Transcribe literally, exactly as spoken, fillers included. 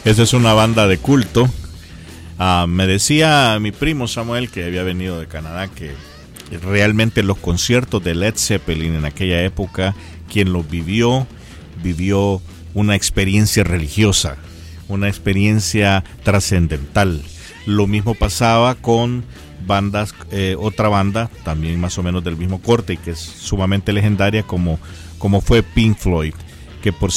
Esa es una banda de culto. Uh, me decía mi primo Samuel, que había venido de Canadá, que realmente los conciertos de Led Zeppelin en aquella época, quien los vivió, vivió una experiencia religiosa, una experiencia trascendental. Lo mismo pasaba con bandas, eh, otra banda, también más o menos del mismo corte y que es sumamente legendaria como, como fue Pink Floyd, que por